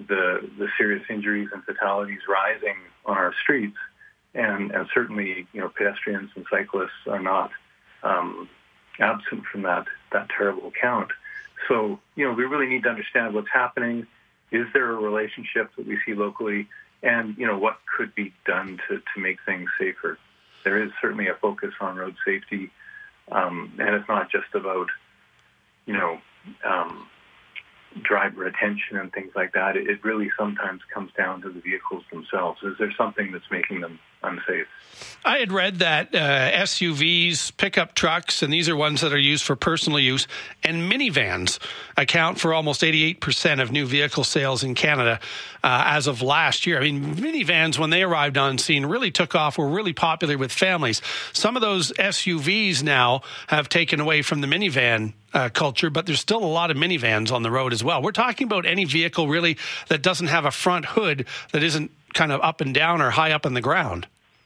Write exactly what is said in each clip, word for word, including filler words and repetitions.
the the serious injuries and fatalities rising on our streets, and, and certainly, you know, pedestrians and cyclists are not um, absent from that, that terrible count. So, you know, we really need to understand what's happening. Is there a relationship that we see locally? And, you know, what could be done to, to make things safer? There is certainly a focus on road safety, um, and it's not just about, you know, um, driver attention and things like that. It, it really sometimes comes down to the vehicles themselves. Is there something that's making them unsafe? I had read that uh, S U Vs, pickup trucks, and these are ones that are used for personal use, and minivans account for almost eighty-eight percent of new vehicle sales in Canada uh, as of last year. I mean, minivans, when they arrived on scene, really took off, were really popular with families. Some of those S U Vs now have taken away from the minivan uh, culture, but there's still a lot of minivans on the road as well. We're talking about any vehicle really that doesn't have a front hood that isn't kind of up and down or high up in the ground.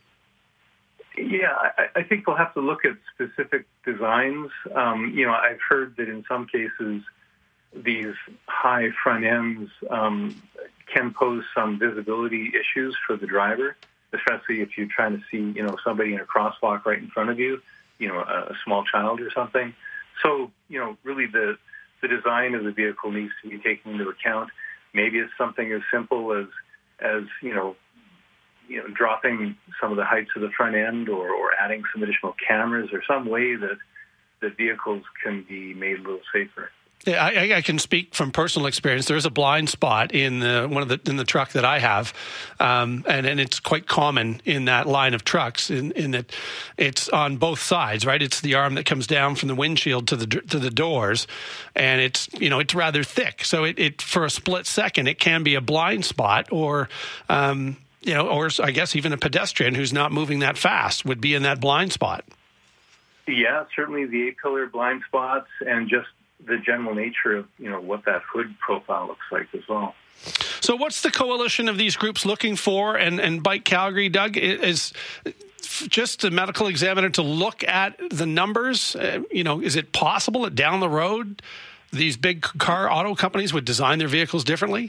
Yeah, I, I think we'll have to look at specific designs. Um, you know, I've heard that in some cases these high front ends um, can pose some visibility issues for the driver, especially if you're trying to see, you know, somebody in a crosswalk right in front of you, you know, a, a small child or something. So, you know, really the the design of the vehicle needs to be taken into account. Maybe it's something as simple as, as you know, you know, dropping some of the heights of the front end, or, or adding some additional cameras, or some way that the vehicles can be made a little safer. Yeah, I, I can speak from personal experience. There is a blind spot in the, one of the in the truck that I have, um, and and it's quite common in that line of trucks. In, in that, it's on both sides, right? It's the arm that comes down from the windshield to the to the doors, and it's you know it's rather thick. So it, it for a split second it can be a blind spot, or um, you know, or I guess even a pedestrian who's not moving that fast would be in that blind spot. Yeah, certainly the A-pillar blind spots, and just the general nature of, you know, what that hood profile looks like as well. So what's the coalition of these groups looking for? And, and Bike Calgary, Doug, is just a medical examiner to look at the numbers? Uh, you know, is it possible that down the road these big car auto companies would design their vehicles differently?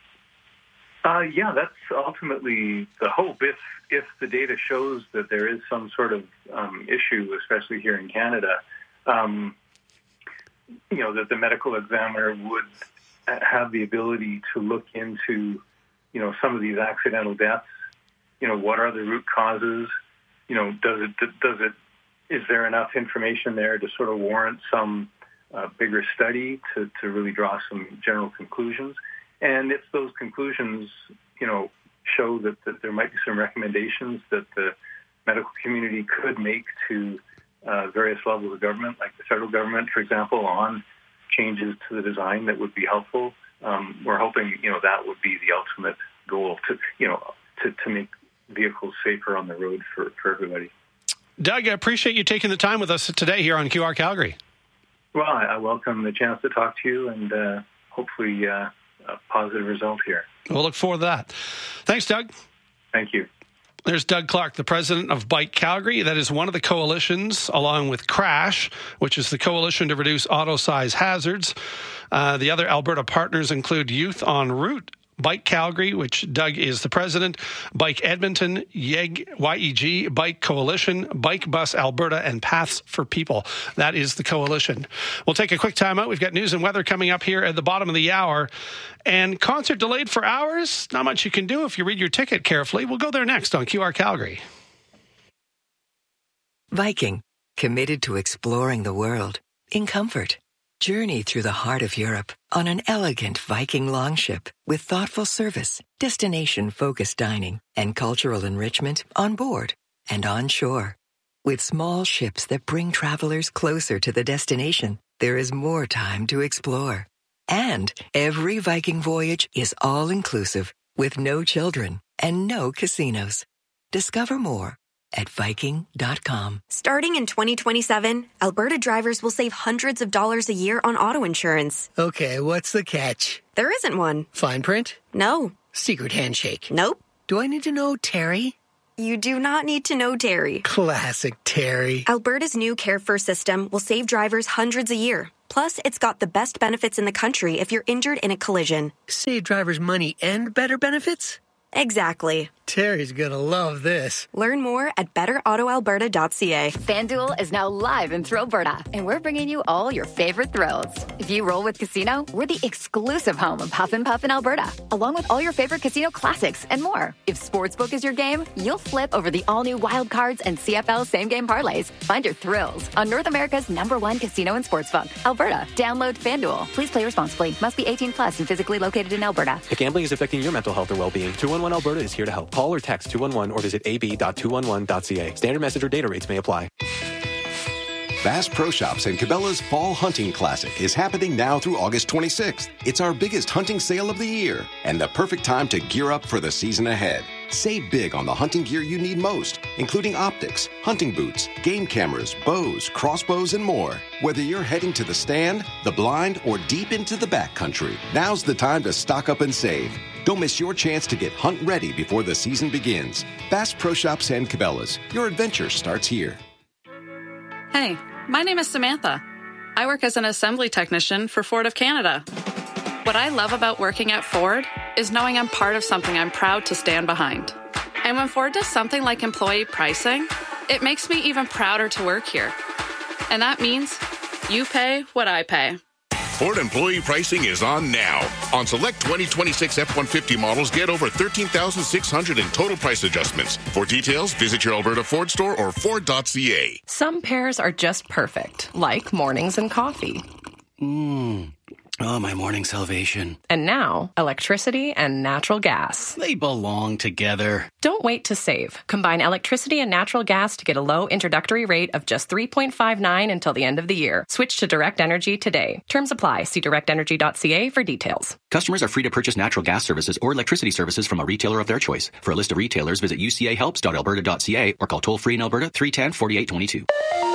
Uh, yeah, that's ultimately the hope. If if the data shows that there is some sort of um, issue, especially here in Canada, um, you know, that the medical examiner would have the ability to look into, you know, some of these accidental deaths. You know, what are the root causes? You know, does it, does it, is there enough information there to sort of warrant some uh, bigger study to, to really draw some general conclusions? And if those conclusions, you know, show that, that there might be some recommendations that the medical community could make to Uh, various levels of government, like the federal government, for example, on changes to the design that would be helpful. Um, we're hoping, you know, that would be the ultimate goal to, you know, to, to make vehicles safer on the road for, for everybody. Doug, I appreciate you taking the time with us today here on Q R Calgary. Well, I, I welcome the chance to talk to you, and uh, hopefully uh, a positive result here. We'll look forward to that. Thanks, Doug. Thank you. There's Doug Clark, the president of Bike Calgary. That is one of the coalitions, along with CRASH, which is the Coalition to Reduce Auto-Size Hazards. Uh, the other Alberta partners include Youth en Route, Bike Calgary, which Doug is the president, Bike Edmonton, Y E G, Bike Coalition, Bike Bus Alberta, and Paths for People. That is the coalition. We'll take a quick time out. We've got news and weather coming up here at the bottom of the hour. And concert delayed for hours? Not much you can do if you read your ticket carefully. We'll go there next on Q R Calgary. Viking, committed to exploring the world in comfort. Journey through the heart of Europe on an elegant Viking longship with thoughtful service, destination-focused dining, and cultural enrichment on board and on shore. With small ships that bring travelers closer to the destination, there is more time to explore. And every Viking voyage is all-inclusive with no children and no casinos. Discover more at Viking dot com. Starting in twenty twenty-seven, Alberta drivers will save hundreds of dollars a year on auto insurance. Okay, what's the catch? There isn't one. Fine print? No. Secret handshake? Nope. Do I need to know Terry? You do not need to know Terry. Classic Terry. Alberta's new Care First system will save drivers hundreds a year. Plus, it's got the best benefits in the country if you're injured in a collision. Save drivers money and better benefits? Exactly. Terry's gonna love this. Learn more at better auto alberta dot c a. FanDuel is now live in Thrillberta, and we're bringing you all your favorite thrills. If you roll with Casino, we're the exclusive home of Huff and Puff in Alberta, along with all your favorite casino classics and more. If Sportsbook is your game, you'll flip over the all-new Wild Cards and C F L same-game parlays. Find your thrills on North America's number one casino and sportsbook, Alberta. Download FanDuel. Please play responsibly. Must be eighteen plus and physically located in Alberta. If gambling is affecting your mental health or well-being, two one one Alberta is here to help. Call or text two one one or visit a b dot two one one dot c a. Standard message or data rates may apply. Bass Pro Shops and Cabela's Fall Hunting Classic is happening now through August twenty-sixth. It's our biggest hunting sale of the year and the perfect time to gear up for the season ahead. Save big on the hunting gear you need most, including optics, hunting boots, game cameras, bows, crossbows, and more. Whether you're heading to the stand, the blind, or deep into the backcountry, now's the time to stock up and save. Don't miss your chance to get hunt ready before the season begins. Bass Pro Shops and Cabela's. Your adventure starts here. Hey, my name is Samantha. I work as an assembly technician for Ford of Canada. What I love about working at Ford is knowing I'm part of something I'm proud to stand behind. And when Ford does something like employee pricing, it makes me even prouder to work here. And that means you pay what I pay. Ford employee pricing is on now. On select twenty twenty-six F one fifty models, get over thirteen thousand six hundred dollars in total price adjustments. For details, visit your Alberta Ford store or Ford dot c a. Some pairs are just perfect, like mornings and coffee. Mmm. Oh, my morning salvation. And now, electricity and natural gas. They belong together. Don't wait to save. Combine electricity and natural gas to get a low introductory rate of just three point five nine until the end of the year. Switch to Direct Energy today. Terms apply. See direct energy dot c a for details. Customers are free to purchase natural gas services or electricity services from a retailer of their choice. For a list of retailers, visit u c a helps dot alberta dot c a or call toll-free in Alberta three one zero, four eight two two.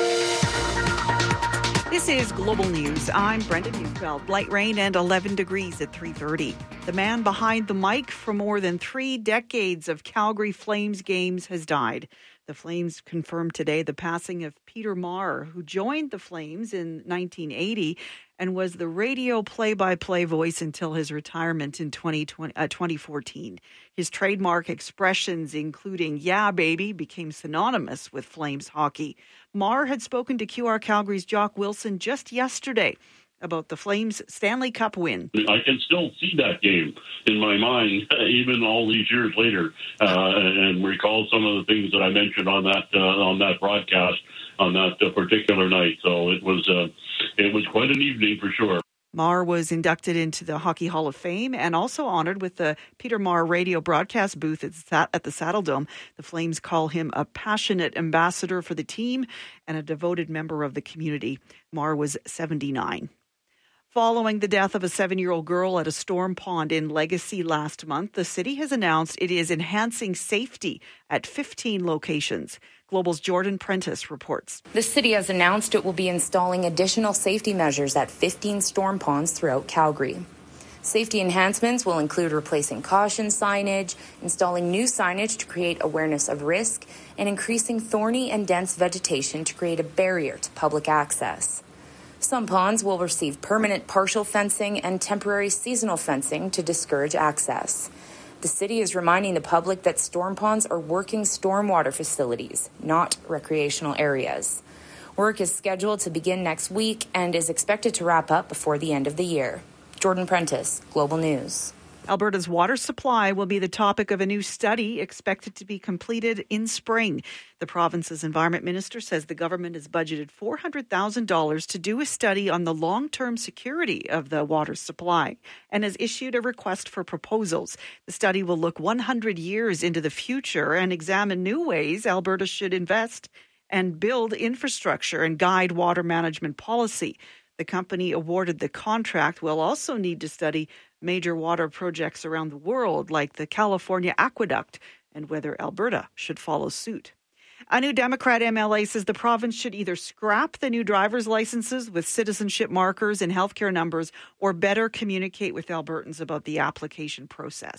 This is Global News. I'm Brenda Neufeld. Light rain and eleven degrees at three thirty. The man behind the mic for more than three decades of Calgary Flames games has died. The Flames confirmed today the passing of Peter Maher, who joined the Flames in nineteen eighty and was the radio play-by-play voice until his retirement in twenty fourteen. His trademark expressions, including "Yeah, baby," became synonymous with Flames hockey. Maher had spoken to Q R Calgary's Jock Wilson just yesterday about the Flames' Stanley Cup win. I can still see that game in my mind, even all these years later, uh, and recall some of the things that I mentioned on that uh, on that broadcast on that uh, particular night. So it was uh, it was quite an evening for sure. Maher was inducted into the Hockey Hall of Fame and also honored with the Peter Maher radio broadcast booth at the Saddle Dome. The Flames call him a passionate ambassador for the team and a devoted member of the community. Maher was seventy-nine. Following the death of a seven-year-old girl at a storm pond in Legacy last month, the city has announced it is enhancing safety at fifteen locations. Global's Jordan Prentice reports. The city has announced it will be installing additional safety measures at fifteen storm ponds throughout Calgary. Safety enhancements will include replacing caution signage, installing new signage to create awareness of risk, and increasing thorny and dense vegetation to create a barrier to public access. Some ponds will receive permanent partial fencing and temporary seasonal fencing to discourage access. The city is reminding the public that storm ponds are working stormwater facilities, not recreational areas. Work is scheduled to begin next week and is expected to wrap up before the end of the year. Jordan Prentice, Global News. Alberta's water supply will be the topic of a new study expected to be completed in spring. The province's environment minister says the government has budgeted four hundred thousand dollars to do a study on the long-term security of the water supply and has issued a request for proposals. The study will look one hundred years into the future and examine new ways Alberta should invest and build infrastructure and guide water management policy. The company awarded the contract will also need to study major water projects around the world, like the California Aqueduct, and whether Alberta should follow suit. A new Democrat M L A says the province should either scrap the new driver's licenses with citizenship markers and healthcare numbers or better communicate with Albertans about the application process.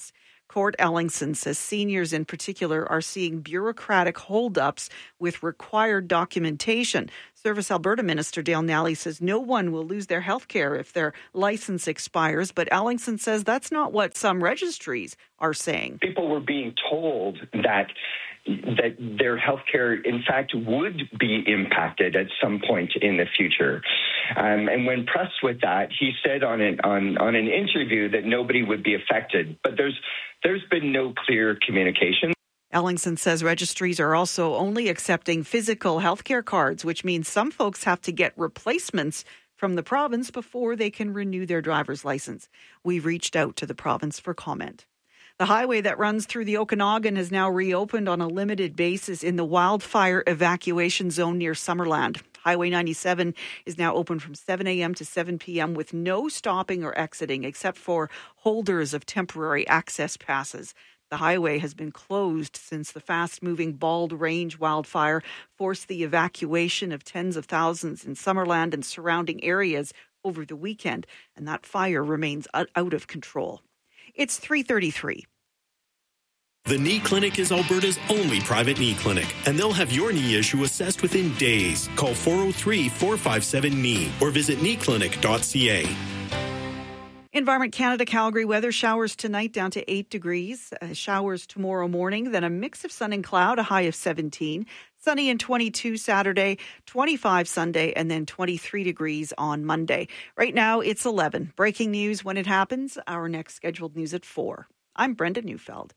Cord Ellingson says seniors in particular are seeing bureaucratic holdups with required documentation. Service Alberta Minister Dale Nally says no one will lose their health care if their license expires, but Ellingson says that's not what some registries are saying. People were being told that that their health care, in fact, would be impacted at some point in the future. Um, and when pressed with that, he said on an, on, on an interview that nobody would be affected. But there's there's been no clear communication. Ellingson says registries are also only accepting physical healthcare cards, which means some folks have to get replacements from the province before they can renew their driver's license. We've reached out to the province for comment. The highway that runs through the Okanagan has now reopened on a limited basis in the wildfire evacuation zone near Summerland. Highway ninety-seven is now open from seven a.m. to seven p.m. with no stopping or exiting except for holders of temporary access passes. The highway has been closed since the fast-moving Bald Range wildfire forced the evacuation of tens of thousands in Summerland and surrounding areas over the weekend, and that fire remains out of control. It's three thirty-three. The Knee Clinic is Alberta's only private knee clinic, and they'll have your knee issue assessed within days. Call four oh three, four five seven, K N E E or visit knee clinic dot c a. Environment Canada Calgary weather, showers tonight down to eight degrees, uh, showers tomorrow morning, then a mix of sun and cloud, a high of seventeen. Sunny and twenty-two Saturday, twenty-five Sunday, and then twenty-three degrees on Monday. Right now, it's eleven. Breaking news when it happens. Our next scheduled news at four. I'm Brenda Neufeld.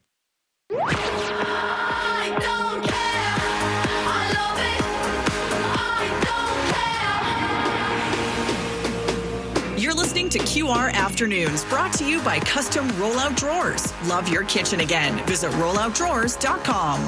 I don't care. I love it. I don't care. You're listening to Q R Afternoons, brought to you by Custom Rollout Drawers. Love your kitchen again. Visit rollout drawers dot com.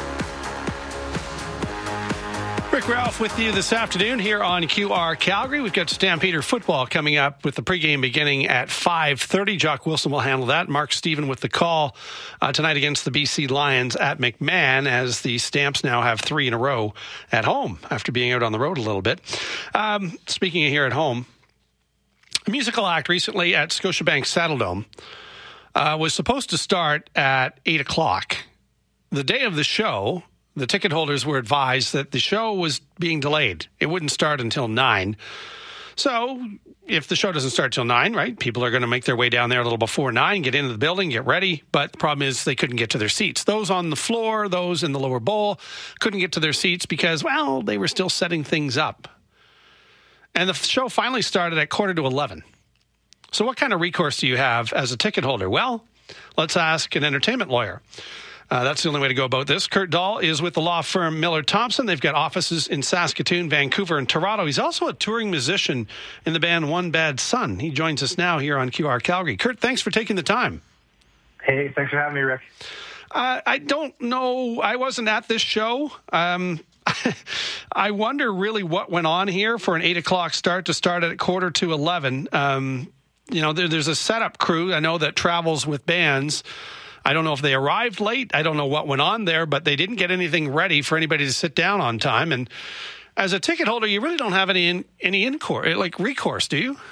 Rick Ralph with you this afternoon here on Q R Calgary. We've got Stampeder football coming up with the pregame beginning at five thirty. Jock Wilson will handle that. Mark Stephen with the call uh, tonight against the B C Lions at McMahon, as the Stamps now have three in a row at home after being out on the road a little bit. Um, speaking of here at home, a musical act recently at Scotiabank Saddledome uh, was supposed to start at eight o'clock. The day of the show, the ticket holders were advised that the show was being delayed. It wouldn't start until nine. So if the show doesn't start till nine, right, people are going to make their way down there a little before nine, get into the building, get ready. But the problem is they couldn't get to their seats. Those on the floor, those in the lower bowl, couldn't get to their seats because, well, they were still setting things up. And the show finally started at quarter to eleven. So what kind of recourse do you have as a ticket holder? Well, let's ask an entertainment lawyer. Uh, that's the only way to go about this. Kurt Dahl is with the law firm Miller Thompson. They've got offices in Saskatoon, Vancouver, and Toronto. He's also a touring musician in the band One Bad Son. He joins us now here on Q R Calgary. Kurt, thanks for taking the time. Hey, thanks for having me, Rick. Uh, I don't know. I wasn't at this show. Um, I wonder really what went on here for an eight o'clock start to start at quarter to eleven. Um, you know, there, there's a setup crew I know that travels with bands. I don't know if they arrived late. I don't know what went on there, but they didn't get anything ready for anybody to sit down on time. And as a ticket holder, you really don't have any in, any in-course, like recourse, do you?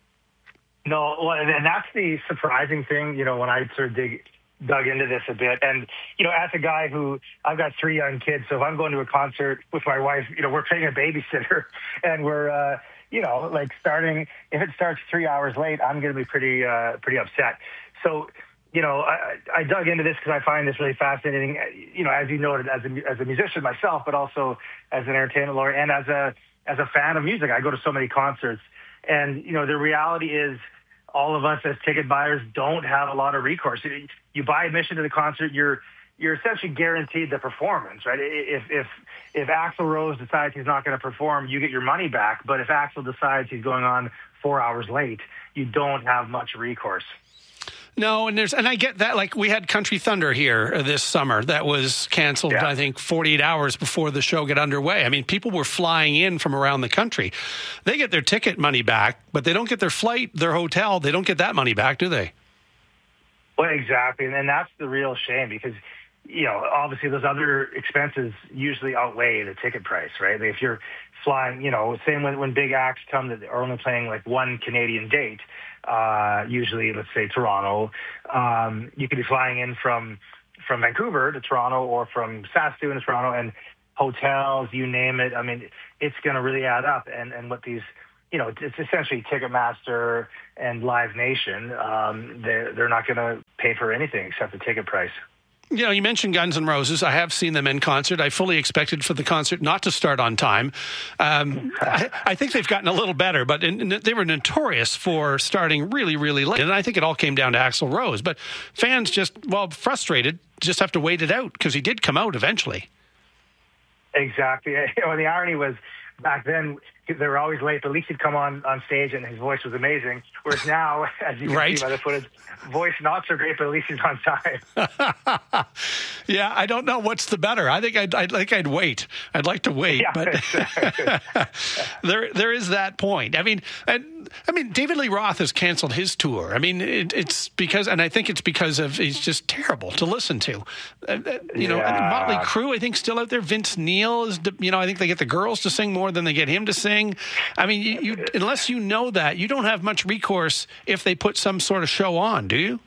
No, well, and that's the surprising thing, you know, when I sort of dig, dug into this a bit. And, you know, as a guy who, I've got three young kids, so if I'm going to a concert with my wife, you know, we're paying a babysitter and we're, uh, you know, like starting, if it starts three hours late, I'm going to be pretty, uh, pretty upset. So, you know, I, I dug into this because I find this really fascinating, you know, as you noted, as a, as a musician myself, but also as an entertainment lawyer and as a as a fan of music. I go to so many concerts. And, you know, the reality is all of us as ticket buyers don't have a lot of recourse. You buy admission to the concert, you're you're essentially guaranteed the performance, right? If if if Axl Rose decides he's not going to perform, you get your money back. But if Axl decides he's going on four hours late, you don't have much recourse. No, and there's and I get that. Like we had Country Thunder here this summer that was canceled, yeah. I think, forty-eight hours before the show got underway. I mean, people were flying in from around the country. They get their ticket money back, but they don't get their flight, their hotel. They don't get that money back, do they? Well, exactly, and that's the real shame because, you know, obviously those other expenses usually outweigh the ticket price, right? If you're flying, you know, same when, when big acts come that are only playing like one Canadian date, uh, usually, let's say Toronto, Um, you could be flying in from from Vancouver to Toronto or from Saskatoon to Toronto, and hotels, you name it. I mean, it's going to really add up. And, and what these, you know, it's essentially Ticketmaster and Live Nation. Um, they're, they're not going to pay for anything except the ticket price. You know, you mentioned Guns N' Roses. I have seen them in concert. I fully expected for the concert not to start on time. Um, I, I think they've gotten a little better, but in, in, they were notorious for starting really, really late. And I think it all came down to Axl Rose. But fans just, well, frustrated, just have to wait it out because he did come out eventually. Exactly. You know, the irony was back then they were always late, but at least he'd come on, on stage and his voice was amazing. Whereas now, as you can right. see by the footage, voice not so great, but at least he's on time. Yeah, I don't know what's the better. I think I'd, I'd like I'd wait. I'd like to wait, yeah, but there there is that point. I mean, and, I mean, David Lee Roth has canceled his tour. I mean, it, it's because, and I think it's because of he's just terrible to listen to. Uh, you know, yeah. Motley Crue, I think, still out there. Vince Neil is, you know, I think they get the girls to sing more than they get him to sing. I mean, you, you unless you know that, you don't have much recourse if they put some sort of show on, do you?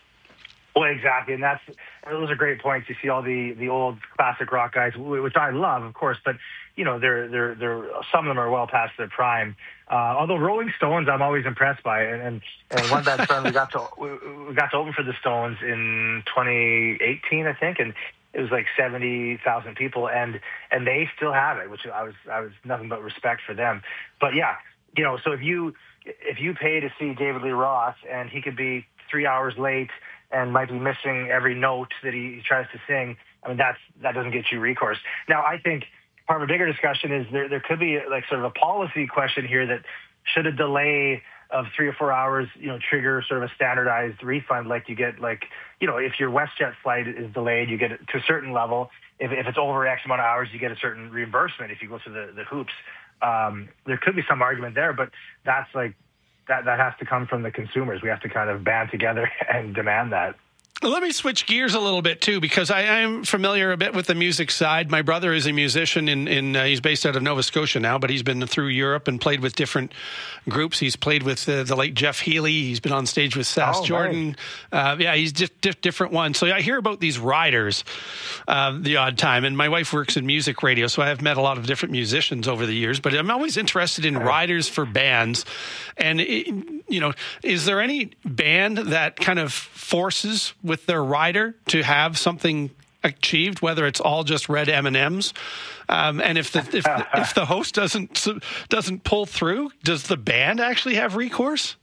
Well, exactly, and that's those are great points. You see all the, the old classic rock guys, which I love, of course, but you know, they're they're they're some of them are well past their prime. Uh, although Rolling Stones, I'm always impressed by, and and, and one bad friend we got to we, we got to open for the Stones in twenty eighteen, I think, and it was like seventy thousand people, and and they still have it, which I was I was nothing but respect for them. But yeah, you know, so if you if you pay to see David Lee Roth and he could be three hours late and might be missing every note that he tries to sing, I mean, that's that doesn't get you recourse. Now, I think part of a bigger discussion is there there could be like sort of a policy question here that should a delay of three or four hours, you know, trigger sort of a standardized refund, like you get, like, you know, if your WestJet flight is delayed, you get it to a certain level. If, if it's over X amount of hours, you get a certain reimbursement if you go through the, the hoops. Um, there could be some argument there, but that's like, that, that has to come from the consumers. We have to kind of band together and demand that. Let me switch gears a little bit, too, because I am familiar a bit with the music side. My brother is a musician. in, in uh, He's based out of Nova Scotia now, but he's been through Europe and played with different groups. He's played with uh, the late Jeff Healey. He's been on stage with Sass oh, Jordan. Nice. Uh, yeah, he's just diff- different ones. So I hear about these riders uh, the odd time. And my wife works in music radio, so I have met a lot of different musicians over the years. But I'm always interested in riders for bands. And, it, you know, is there any band that kind of forces with their rider to have something achieved, whether it's all just red M and M's, um, and if the if, if the host doesn't doesn't pull through, does the band actually have recourse?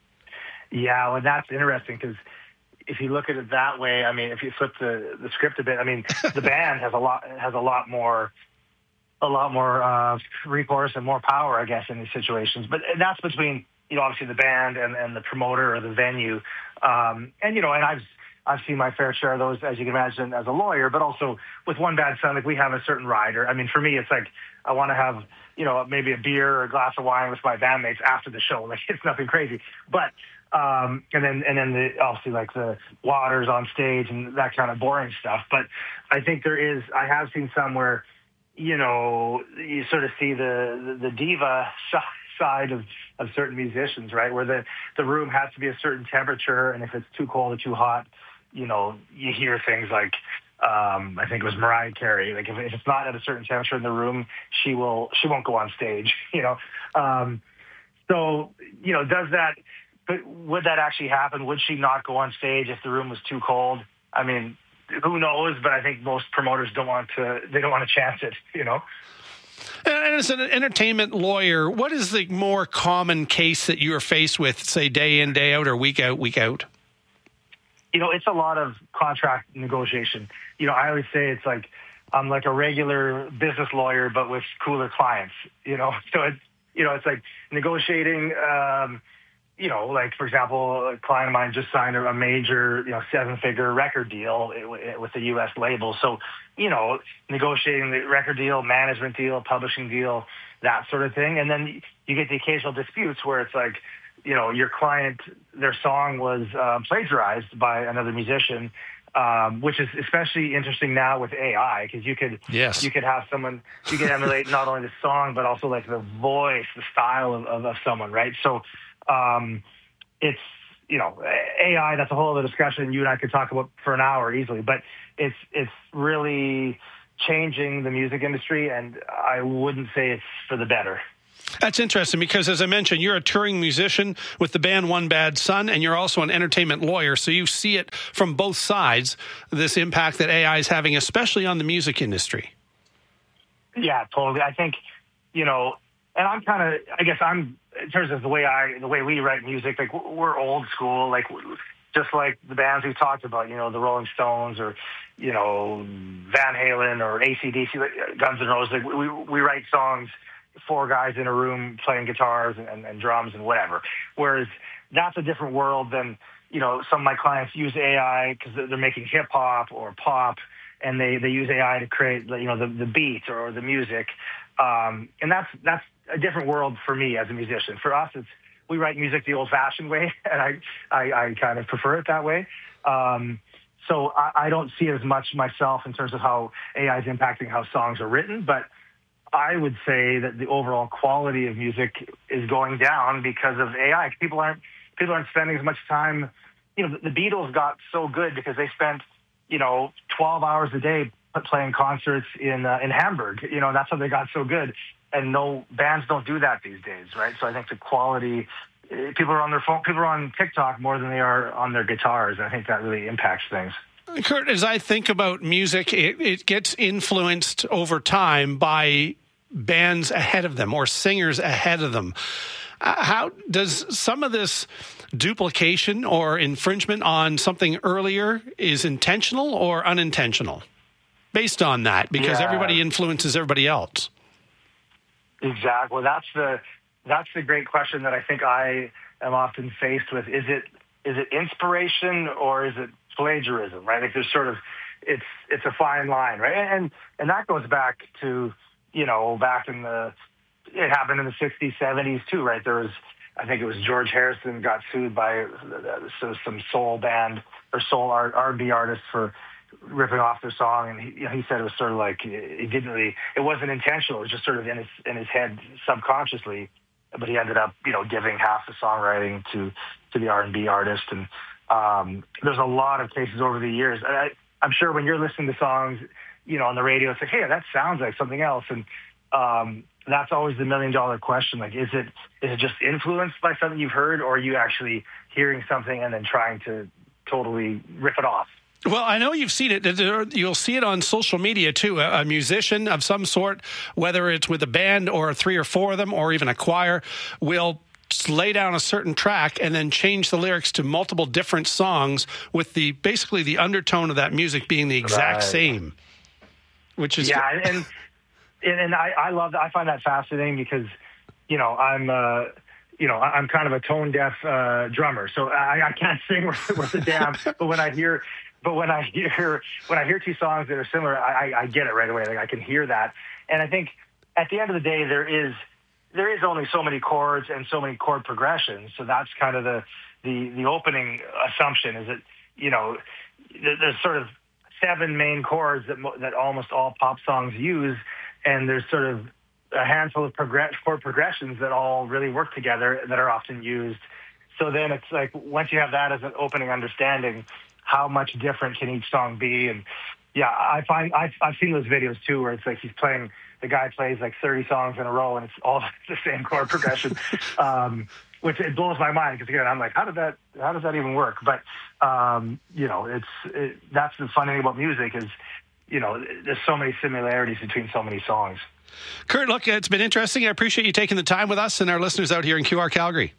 Yeah, well, that's interesting because if you look at it that way, I mean, if you flip the, the script a bit, I mean, the band has a lot has a lot more a lot more uh, recourse and more power, I guess, in these situations. But and that's between, you know, obviously the band and, and the promoter or the venue, um, and you know, and I've. I've seen my fair share of those, as you can imagine, as a lawyer, but also with One Bad Son, like we have a certain rider. I mean, for me, it's like I want to have, you know, maybe a beer or a glass of wine with my bandmates after the show. Like it's nothing crazy, but um, and then and then the, obviously like the waters on stage and that kind of boring stuff. But I think there is. I have seen some where, you know, you sort of see the the, the diva side of, of certain musicians, right? Where the, the room has to be a certain temperature, and if it's too cold or too hot, you know, you hear things like, um, I think it was Mariah Carey. Like if, if it's not at a certain temperature in the room, she will, she won't go on stage, you know? Um, so, you know, does that, but would that actually happen? Would she not go on stage if the room was too cold? I mean, who knows? But I think most promoters don't want to, they don't want to chance it, you know? And as an entertainment lawyer, what is the more common case that you are faced with, say, day in, day out, or week out, week out? You know, it's a lot of contract negotiation. You know, I always say it's like I'm like a regular business lawyer, but with cooler clients, you know. So, it's, you know, it's like negotiating, um, you know, like, for example, a client of mine just signed a major, you know, seven-figure record deal with a U S label. So, you know, negotiating the record deal, management deal, publishing deal, that sort of thing. And then you get the occasional disputes where it's like, you know, your client, their song was uh, plagiarized by another musician, um, which is especially interesting now with A I, because you could yes. you could have someone, you can emulate not only the song, but also like the voice, the style of, of, of someone, right? So um, it's, you know, A I, that's a whole other discussion you and I could talk about for an hour easily, but it's it's really changing the music industry, and I wouldn't say it's for the better. That's interesting because, as I mentioned, you're a touring musician with the band One Bad Son, and you're also an entertainment lawyer, so you see it from both sides, this impact that A I is having, especially on the music industry. Yeah, totally. I think, you know, and I'm kind of, I guess I'm, in terms of the way I, the way we write music, like we're old school, like just like the bands we've talked about, you know, the Rolling Stones or, you know, Van Halen or A C D C, Guns N' Roses. Like we we write songs, four guys in a room playing guitars and, and, and drums and whatever. Whereas that's a different world than, you know, some of my clients use A I because they're making hip hop or pop, and they, they use A I to create, you know, the, the beat or the music. Um, and that's that's a different world for me as a musician. For us, it's we write music the old-fashioned way, and I, I, I kind of prefer it that way. Um, so I, I don't see it as much myself in terms of how A I is impacting how songs are written, but I would say that the overall quality of music is going down because of A I. People aren't people aren't spending as much time. You know, the Beatles got so good because they spent, you know, twelve hours a day playing concerts in uh, in Hamburg. You know, that's how they got so good. And no, bands don't do that these days, right? So I think the quality, people are on their phone, people are on TikTok more than they are on their guitars. And I think that really impacts things. Kurt, as I think about music, it, it gets influenced over time by bands ahead of them or singers ahead of them. Uh, how does some of this duplication or infringement on something earlier is intentional or unintentional based on that? Because yeah. everybody influences everybody else. Exactly. Well, that's the that's the great question that I think I am often faced with. Is it is it inspiration or is it plagiarism? Right? Like there's sort of it's it's a fine line, right? And and that goes back to, you know, back in the it happened in the sixties, seventies too, right? There was I think it was George Harrison got sued by so some soul band or soul R and B artist for ripping off their song, and he, you know, he said it was sort of like it didn't really, it wasn't intentional. It was just sort of in his in his head subconsciously. But he ended up, you know, giving half the songwriting to to the R and B artist. And um, there's a lot of cases over the years. I, I'm sure when you're listening to songs, you know, on the radio, it's like, hey, that sounds like something else. And um, that's always the million dollar question. Like, is it is it just influenced by something you've heard, or are you actually hearing something and then trying to totally rip it off? Well, I know you've seen it. You'll see it on social media, too. A musician of some sort, whether it's with a band or three or four of them or even a choir, will lay down a certain track and then change the lyrics to multiple different songs with the basically the undertone of that music being the exact right. same, which is... Yeah, and and, and I, I love that. I find that fascinating because, you know, I'm... Uh, You know, I'm kind of a tone-deaf uh, drummer, so I, I can't sing worth, worth a damn. But when I hear, but when I hear, when I hear two songs that are similar, I, I get it right away. Like I can hear that, and I think at the end of the day, there is there is only so many chords and so many chord progressions. So that's kind of the the the opening assumption is that, you know, there's sort of seven main chords that that almost all pop songs use, and there's sort of a handful of progress, chord progressions that all really work together that are often used. So then it's like, once you have that as an opening understanding, how much different can each song be? And yeah, I find, I've, I've seen those videos too, where it's like he's playing, the guy plays like thirty songs in a row and it's all the same chord progression, um, which it blows my mind. Cause again, I'm like, how did that, how does that even work? But, um, you know, it's, it, that's the funny thing about music is, you know, there's so many similarities between so many songs. Kurt, look, it's been interesting. I appreciate you taking the time with us and our listeners out here in Q R Calgary.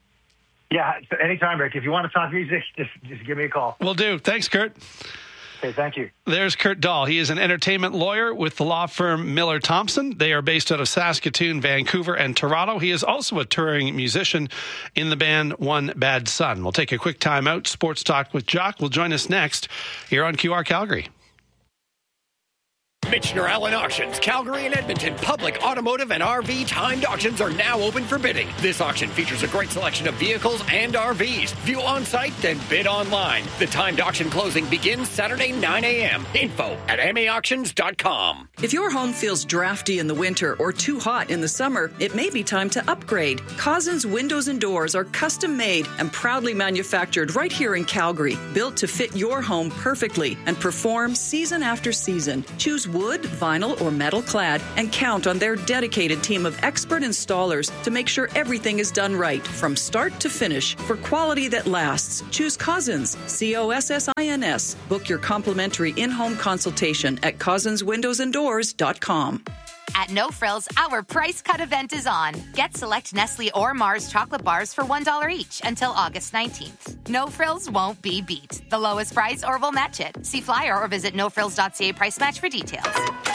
Yeah, anytime, Rick. If you want to talk music, just just give me a call. Will do. Thanks, Kurt. Okay, thank you. There's Kurt Dahl. He is an entertainment lawyer with the law firm Miller Thompson. They are based out of Saskatoon, Vancouver, and Toronto. He is also a touring musician in the band One Bad Son. We'll take a quick time out. Sports Talk with Jock will join us next here on Q R Calgary. Michener Allen Auctions, Calgary and Edmonton public, automotive, and R V timed auctions are now open for bidding. This auction features a great selection of vehicles and R Vs. View on-site, then bid online. The timed auction closing begins Saturday, nine a.m. Info at m a auctions dot com. If your home feels drafty in the winter or too hot in the summer, it may be time to upgrade. Cousins Windows and Doors are custom-made and proudly manufactured right here in Calgary, built to fit your home perfectly and perform season after season. Choose wood, vinyl, or metal clad and count on their dedicated team of expert installers to make sure everything is done right from start to finish for quality that lasts. Choose Cousins, C O S S I N S. Book your complimentary in-home consultation at cousins windows and doors dot com. At No Frills, our price cut event is on. Get select Nestle or Mars chocolate bars for one dollar each until August nineteenth. No Frills won't be beat. The lowest price or we'll match it. See flyer or visit no frills dot c a price match for details.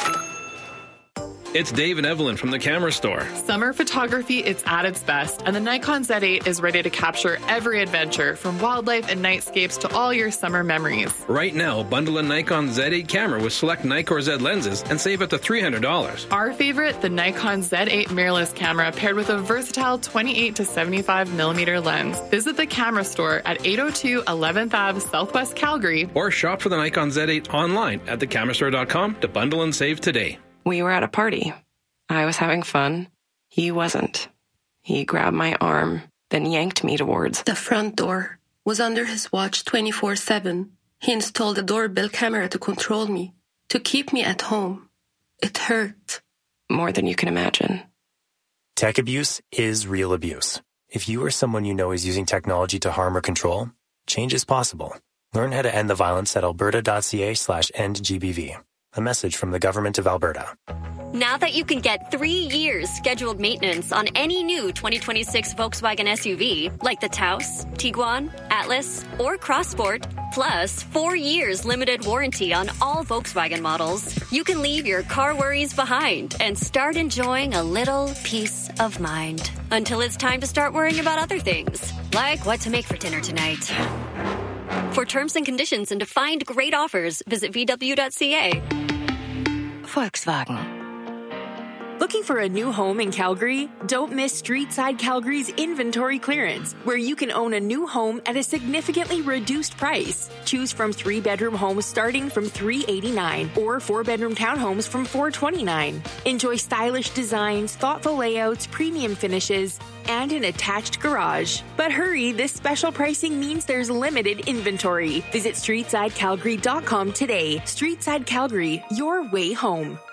It's Dave and Evelyn from the Camera Store. Summer photography, it's at its best, and the Nikon Z eight is ready to capture every adventure, from wildlife and nightscapes to all your summer memories. Right now, bundle a Nikon Z eight camera with select Nikkor Z lenses and save up to three hundred dollars. Our favorite, the Nikon Z eight mirrorless camera paired with a versatile twenty-eight to seventy-five millimeter lens. Visit the Camera Store at eight oh two eleventh Avenue Southwest Calgary. Or shop for the Nikon Z eight online at the camera store dot com to bundle and save today. We were at a party. I was having fun. He wasn't. He grabbed my arm, then yanked me towards the front door. Was under his watch twenty-four seven. He installed a doorbell camera to control me, to keep me at home. It hurt. More than you can imagine. Tech abuse is real abuse. If you or someone you know is using technology to harm or control, change is possible. Learn how to end the violence at alberta dot c a slash end G B V. A message from the Government of Alberta. Now that you can get three years scheduled maintenance on any new twenty twenty-six Volkswagen S U V, like the Taos, Tiguan, Atlas, or Crossport, plus four years limited warranty on all Volkswagen models, you can leave your car worries behind and start enjoying a little peace of mind. Until it's time to start worrying about other things, like what to make for dinner tonight. For terms and conditions and to find great offers, visit v w dot c a. Volkswagen. Looking for a new home in Calgary? Don't miss Streetside Calgary's inventory clearance, where you can own a new home at a significantly reduced price. Choose from three-bedroom homes starting from three hundred eighty-nine dollars or four-bedroom townhomes from four hundred twenty-nine dollars. Enjoy stylish designs, thoughtful layouts, premium finishes, and an attached garage. But hurry, this special pricing means there's limited inventory. Visit streetside calgary dot com today. Streetside Calgary, your way home.